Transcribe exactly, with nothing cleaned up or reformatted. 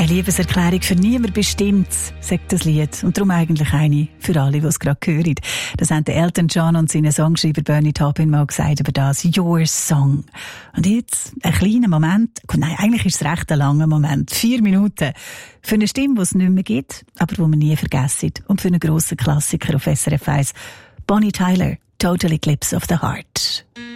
Eine Liebeserklärung für niemand bestimmt, sagt das Lied. Und darum eigentlich eine für alle, die es gerade hören. Das haben Elton John und seine Songschreiber Bernie Taupin mal gesagt über das Your Song. Und jetzt ein kleiner Moment, nein, eigentlich ist es recht ein langer Moment, vier Minuten, für eine Stimme, die es nicht mehr gibt, aber die man nie vergessen. Und für einen grossen Klassiker auf S R F eins, Bonnie Tyler, Total Eclipse of the Heart.